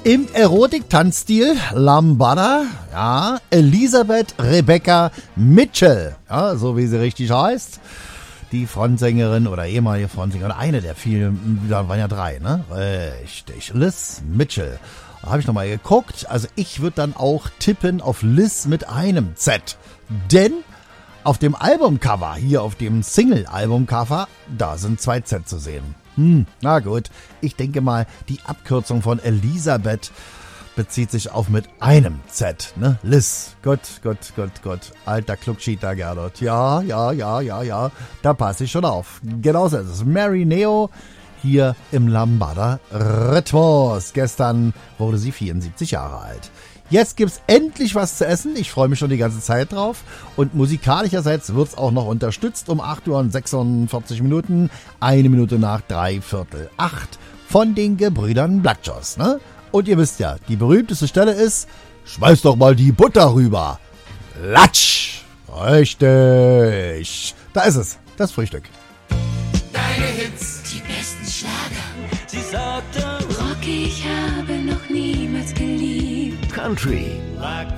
Im Erotik-Tanzstil Lambada, ja, Elisabeth Rebecca Mitchell, ja, so wie sie richtig heißt. Die Frontsängerin oder ehemalige Frontsängerin, eine der vielen, da waren ja 3, ne? Richtig, Liz Mitchell. Da habe ich nochmal geguckt, also ich würde dann auch tippen auf Liz mit einem Z. Denn auf dem Albumcover, hier auf dem Single-Albumcover, da sind 2 Z zu sehen. Na gut, ich denke mal, die Abkürzung von Elisabeth bezieht sich auf mit einem Z, ne? Liz, Gott. Alter Kluckschieter Gerdot. Ja, da passe ich schon auf. Genau so ist es. Mary Neo hier im Lambada Rhythmus. Gestern wurde sie 74 Jahre alt. Jetzt gibt's endlich was zu essen. Ich freue mich schon die ganze Zeit drauf. Und musikalischerseits wird's auch noch unterstützt um 8 Uhr und 46 Minuten. 1 Minute nach 7:45 von den Gebrüdern Blackjoss, ne? Und ihr wisst ja, die berühmteste Stelle ist, schmeiß doch mal die Butter rüber. Latsch! Richtig. Da ist es, das Frühstück. Deine Hits, die besten Schlager. Sie sagte, Rock, ich habe noch niemals geliebt. Country.